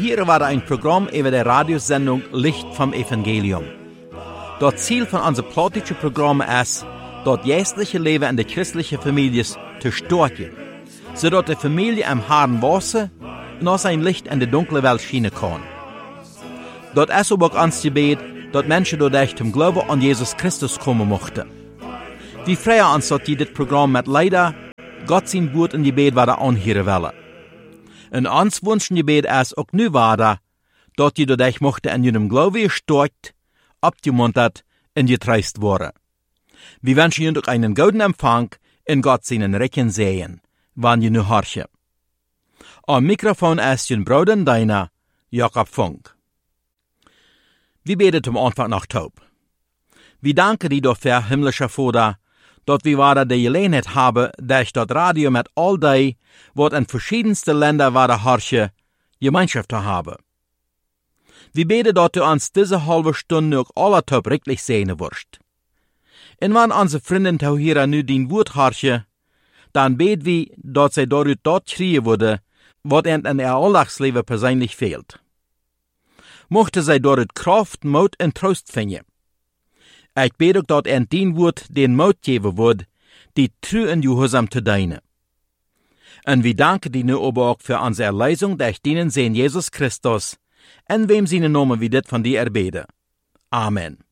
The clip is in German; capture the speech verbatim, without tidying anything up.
Hier war ein Programm über die Radiosendung Licht vom Evangelium. Das Ziel von unserem plotischen Programm ist, das geistliche Leben in der christlichen Familie zu stärken, sodass die Familie am harten Wasser noch sein Licht in die dunkle Welt schienen kann. Das ist aber auch uns Gebet, dass Menschen dadurch zum Glauben an Jesus Christus kommen möchten. Wir freuen uns, dass die das Programm mit leider Gott sein Wort in Gebet weiter anhören wollen. Und uns wünschen Gebet ist auch nu weiter, dass die dadurch möchten in ihrem Glauben gestärkt, abgemuntert und getreist worden. Wir wünschen Ihnen auch einen guten Empfang in Gott seinen Recken sehen, wann ihr nu horchen. Am Mikrofon ist Ihr Bruder und Deiner, Jakob Funk. Wir beten zum Anfang nach Taub. Wir danken dir dafür, himmlischer Vater, dass wir weiter die Gelegenheit haben, durch das Radio mit all die, was in verschiedensten Ländern weiter horchen, Gemeinschaft zu haben. Wir beten, dass du uns diese halbe Stunde auch alle Taub richtig sehen wirst. Und wenn unsere Freunde hier nu dein Wort horchen, dann beten wir, dass sie dadurch dort kriegen würde, was ihnen in ihr Alltagsleben persönlich fehlt. Mochte sie dort Kraft, Mut und Trost finden. Ich bete auch, dass ihnen dein Wort den Mut geben wird, die treu und gehorsam zu dienen. Und wir danken dir nu aber auch für unsere Erlösung durch deinen Sohn Jesus Christus, in wem seinen Namen wir das von dir erbeten. Amen.